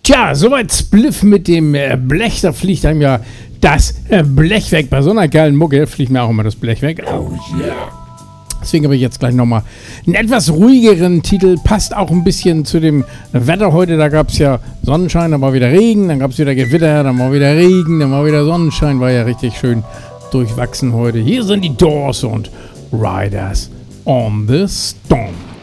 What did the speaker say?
Tja, soweit Spliff mit dem Blech. Da fliegt einem ja das Blech weg. Bei so einer geilen Mucke fliegt mir auch immer das Blech weg. Oh yeah. Deswegen habe ich jetzt gleich nochmal einen etwas ruhigeren Titel. Passt auch ein bisschen zu dem Wetter heute. Da gab es ja Sonnenschein, dann war wieder Regen, dann gab es wieder Gewitter, dann war wieder Regen, dann war wieder Sonnenschein. War ja richtig schön durchwachsen heute. Hier sind die Doors und Riders on the Storm.